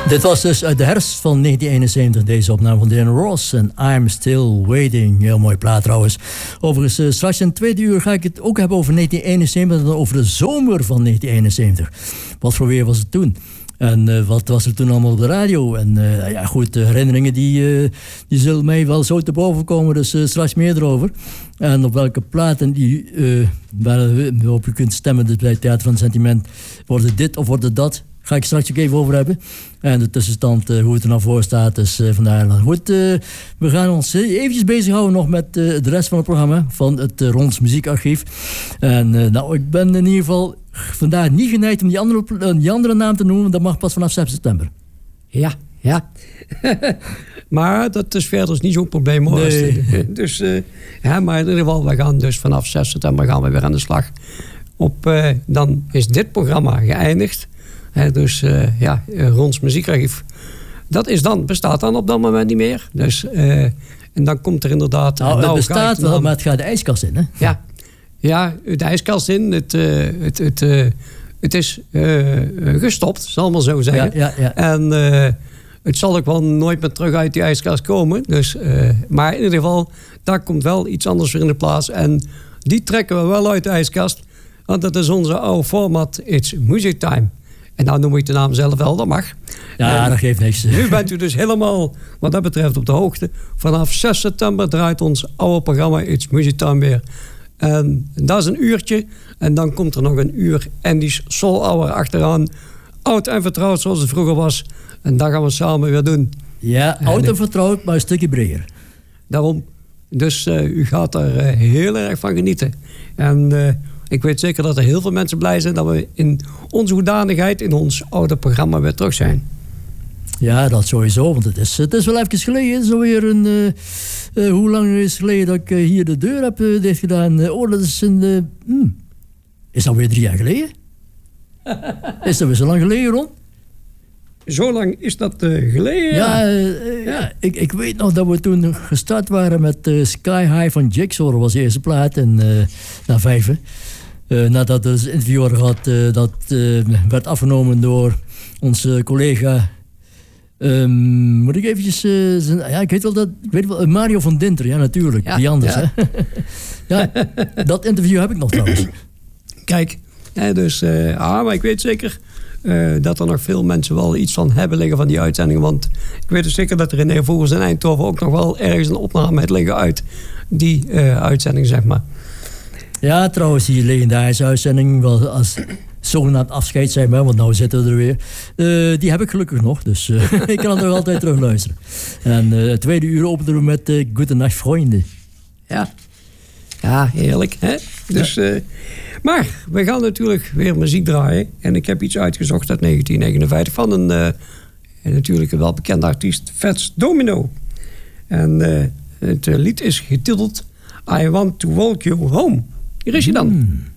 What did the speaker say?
Dit was dus uit de herfst van 1971, deze opname van Diana Ross en I'm Still Waiting. Heel mooi plaat trouwens. Overigens, straks in het tweede uur ga ik het ook hebben over 1971 en over de zomer van 1971. Wat voor weer was het toen? En wat was er toen allemaal op de radio? En ja, goed, de herinneringen die zullen mij wel zo te boven komen, dus straks meer erover. En op welke platen waarop u kunt stemmen, dus bij het Theater van het Sentiment, wordt het dit of wordt het dat? Ga ik straks ook even over hebben. En de tussenstand, hoe het er nou voor staat. Dus vandaar. Goed, we gaan ons eventjes bezighouden nog met de rest van het programma. Van het Rons Muziekarchief. En nou, ik ben in ieder geval vandaag niet geneigd om die andere naam te noemen. Dat mag pas vanaf 6 september. Ja. Maar dat is verder niet zo'n probleem hoor. Nee. Dus, maar in ieder geval, we gaan dus vanaf 6 september gaan we weer aan de slag. Dan is dit programma geëindigd. Dus Rons Muziekarchief. Bestaat dan op dat moment niet meer. Dus, en dan komt er inderdaad... Nou, het bestaat wel, maar het gaat de ijskast in, hè? Ja, de ijskast in. Het is gestopt, zal maar zo zeggen. Ja. En het zal ook wel nooit meer terug uit die ijskast komen. Dus, maar in ieder geval, daar komt wel iets anders voor in de plaats. En die trekken we wel uit de ijskast. Want dat is onze oude format, It's Music Time. En nou noem ik de naam zelf wel, dat mag. Ja, dat geeft niks. Nu bent u dus helemaal, wat dat betreft, op de hoogte. Vanaf 6 september draait ons oude programma It's Music Time weer. En dat is een uurtje. En dan komt er nog een uur Andy's Soul Hour achteraan. Oud en vertrouwd zoals het vroeger was. En dat gaan we samen weer doen. Ja, oud en vertrouwd, maar een stukje breder. Daarom. Dus u gaat er heel erg van genieten. En... ik weet zeker dat er heel veel mensen blij zijn dat we in onze hoedanigheid in ons oude programma weer terug zijn. Ja, dat sowieso, want het is wel even geleden. Het is alweer hoe lang is het geleden dat ik hier de deur heb dicht gedaan? Dat is is dat weer 3 jaar geleden? Is dat weer zo lang geleden, Ron? Zo lang is dat geleden? Ja. Ik weet nog dat we toen gestart waren met Sky High van Jigsaw. Dat was de eerste plaat en na 5. Nadat we een interview hadden gehad, dat werd afgenomen door onze collega. Moet ik eventjes... ik weet wel, Mario van Dinter, ja natuurlijk. Ja, die anders, ja. Hè? Ja, dat interview heb ik nog trouwens. Kijk, maar ik weet zeker dat er nog veel mensen wel iets van hebben liggen van die uitzending. Want ik weet dus zeker dat er in Vogels in Eindhoven ook nog wel ergens een opname heeft liggen uit die uitzending, zeg maar. Ja, trouwens, die legendarische uitzending, wel als zogenaamd afscheid zijn, want nou zitten we er weer. Die heb ik gelukkig nog, dus ik kan er nog altijd terug luisteren. En het tweede uur openen we met Goedenacht, vrienden. Ja, heerlijk, hè? Dus, maar we gaan natuurlijk weer muziek draaien. En ik heb iets uitgezocht uit 1959 van een natuurlijk een welbekende artiest, Fats Domino. En het lied is getiteld I Want to Walk You Home. Hier is hij dan.